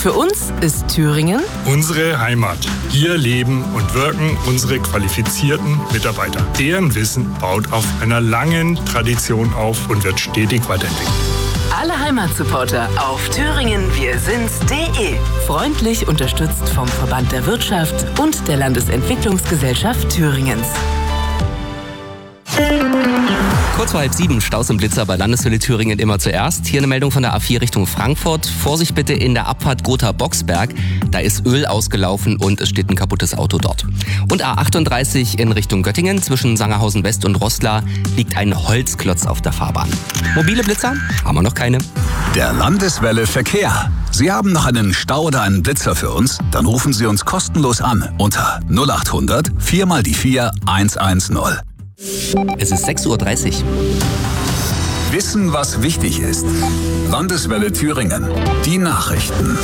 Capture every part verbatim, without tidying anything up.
Für uns ist Thüringen unsere Heimat. Hier leben und wirken unsere qualifizierten Mitarbeiter. Deren Wissen baut auf einer langen Tradition auf und wird stetig weiterentwickelt. Alle Heimatsupporter auf thüringen wir sind's punkt de. Freundlich unterstützt vom Verband der Wirtschaft und der Landesentwicklungsgesellschaft Thüringens. Kurz vor halb sieben, Staus im Blitzer bei Landeswelle Thüringen immer zuerst. Hier eine Meldung von der A vier Richtung Frankfurt. Vorsicht bitte in der Abfahrt Gotha-Boxberg. Da ist Öl ausgelaufen und es steht ein kaputtes Auto dort. Und A achtunddreißig in Richtung Göttingen. Zwischen Sangerhausen West und Roßla liegt ein Holzklotz auf der Fahrbahn. Mobile Blitzer haben wir noch keine. Der Landeswelle Verkehr. Sie haben noch einen Stau oder einen Blitzer für uns? Dann rufen Sie uns kostenlos an unter null acht hundert vier mal die vier eins eins null. Es ist sechs Uhr dreißig. Wissen, was wichtig ist. Landeswelle Thüringen. Die Nachrichten.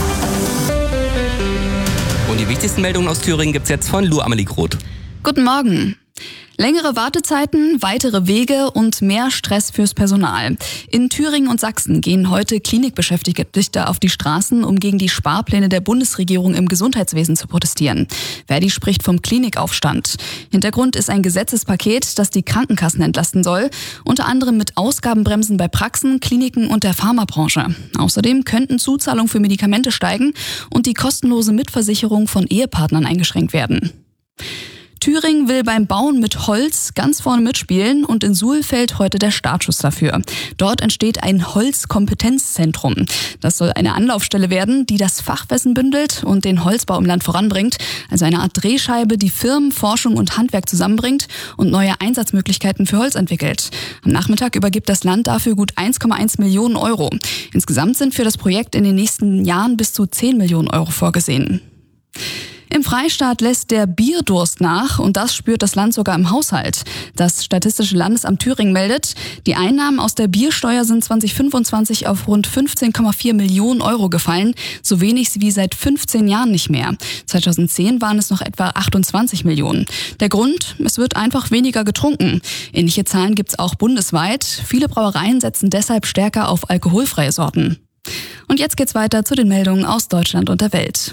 Und die wichtigsten Meldungen aus Thüringen gibt's jetzt von Lu Amelie Groth. Guten Morgen. Längere Wartezeiten, weitere Wege und mehr Stress fürs Personal. In Thüringen und Sachsen gehen heute Klinikbeschäftigte auf die Straßen, um gegen die Sparpläne der Bundesregierung im Gesundheitswesen zu protestieren. Verdi spricht vom Klinikaufstand. Hintergrund ist ein Gesetzespaket, das die Krankenkassen entlasten soll, unter anderem mit Ausgabenbremsen bei Praxen, Kliniken und der Pharmabranche. Außerdem könnten Zuzahlungen für Medikamente steigen und die kostenlose Mitversicherung von Ehepartnern eingeschränkt werden. Thüringen will beim Bauen mit Holz ganz vorne mitspielen und in Suhl fällt heute der Startschuss dafür. Dort entsteht ein Holzkompetenzzentrum. Das soll eine Anlaufstelle werden, die das Fachwissen bündelt und den Holzbau im Land voranbringt. Also eine Art Drehscheibe, die Firmen, Forschung und Handwerk zusammenbringt und neue Einsatzmöglichkeiten für Holz entwickelt. Am Nachmittag übergibt das Land dafür gut eins Komma eins Millionen Euro. Insgesamt sind für das Projekt in den nächsten Jahren bis zu zehn Millionen Euro vorgesehen. Im Freistaat lässt der Bierdurst nach und das spürt das Land sogar im Haushalt. Das Statistische Landesamt Thüringen meldet, die Einnahmen aus der Biersteuer sind zwanzig fünfundzwanzig auf rund fünfzehn Komma vier Millionen Euro gefallen, so wenig wie seit fünfzehn Jahren nicht mehr. zweitausendzehn waren es noch etwa achtundzwanzig Millionen. Der Grund, es wird einfach weniger getrunken. Ähnliche Zahlen gibt's auch bundesweit. Viele Brauereien setzen deshalb stärker auf alkoholfreie Sorten. Und jetzt geht's weiter zu den Meldungen aus Deutschland und der Welt.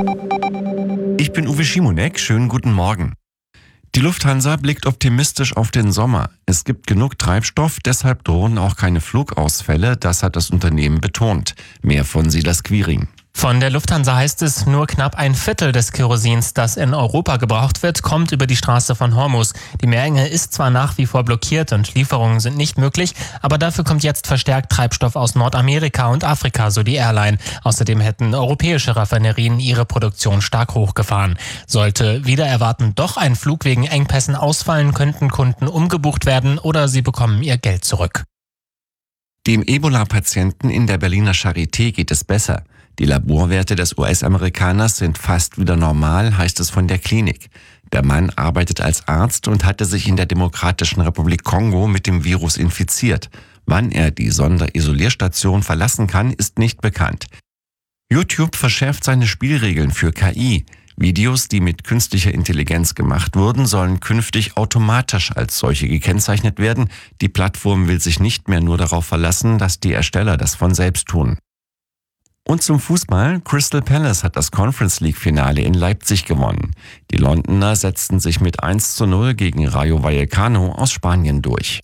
Ich bin Uwe Schimonek, schönen guten Morgen. Die Lufthansa blickt optimistisch auf den Sommer. Es gibt genug Treibstoff, deshalb drohen auch keine Flugausfälle, das hat das Unternehmen betont. Mehr von Silas Quiring. Von der Lufthansa heißt es, nur knapp ein Viertel des Kerosins, das in Europa gebraucht wird, kommt über die Straße von Hormuz. Die Meerenge ist zwar nach wie vor blockiert und Lieferungen sind nicht möglich, aber dafür kommt jetzt verstärkt Treibstoff aus Nordamerika und Afrika, so die Airline. Außerdem hätten europäische Raffinerien ihre Produktion stark hochgefahren. Sollte wider erwarten doch ein Flug wegen Engpässen ausfallen, könnten Kunden umgebucht werden oder sie bekommen ihr Geld zurück. Dem Ebola-Patienten in der Berliner Charité geht es besser. Die Laborwerte des U S-Amerikaners sind fast wieder normal, heißt es von der Klinik. Der Mann arbeitet als Arzt und hatte sich in der Demokratischen Republik Kongo mit dem Virus infiziert. Wann er die Sonderisolierstation verlassen kann, ist nicht bekannt. YouTube verschärft seine Spielregeln für K I. Videos, die mit künstlicher Intelligenz gemacht wurden, sollen künftig automatisch als solche gekennzeichnet werden. Die Plattform will sich nicht mehr nur darauf verlassen, dass die Ersteller das von selbst tun. Und zum Fußball. Crystal Palace hat das Conference League Finale in Leipzig gewonnen. Die Londoner setzten sich mit eins zu null gegen Rayo Vallecano aus Spanien durch.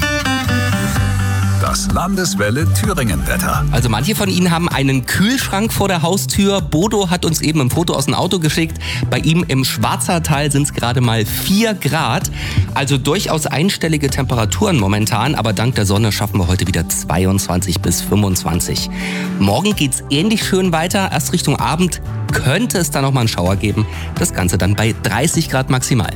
Das Landeswelle Thüringen-Wetter. Also manche von Ihnen haben einen Kühlschrank vor der Haustür. Bodo hat uns eben ein Foto aus dem Auto geschickt. Bei ihm im Schwarzertal sind es gerade mal vier Grad. Also durchaus einstellige Temperaturen momentan. Aber dank der Sonne schaffen wir heute wieder zweiundzwanzig bis fünfundzwanzig. Morgen geht's ähnlich schön weiter. Erst Richtung Abend könnte es dann noch mal einen Schauer geben. Das Ganze dann bei dreißig Grad maximal.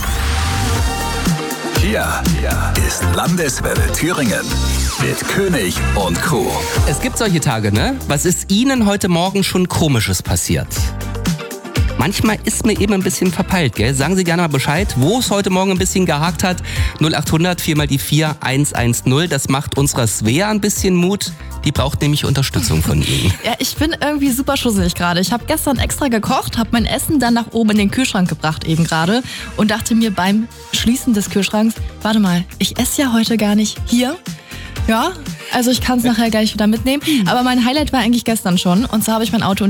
Hier, hier ist Landeswelle Thüringen mit König und Co. Es gibt solche Tage, ne? Was ist Ihnen heute Morgen schon Komisches passiert? Manchmal ist mir eben ein bisschen verpeilt, gell? Sagen Sie gerne mal Bescheid, wo es heute Morgen ein bisschen gehakt hat. null acht hundert vier mal die vier eins eins null. Das macht unserer Svea ein bisschen Mut. Die braucht nämlich Unterstützung von Ihnen. Ja, ich bin irgendwie super schusselig gerade. Ich habe gestern extra gekocht, habe mein Essen dann nach oben in den Kühlschrank gebracht eben gerade und dachte mir beim Schließen des Kühlschranks, warte mal, ich esse ja heute gar nicht hier. Ja, also ich kann es nachher gleich wieder mitnehmen. Aber mein Highlight war eigentlich gestern schon. Und zwar habe ich mein Auto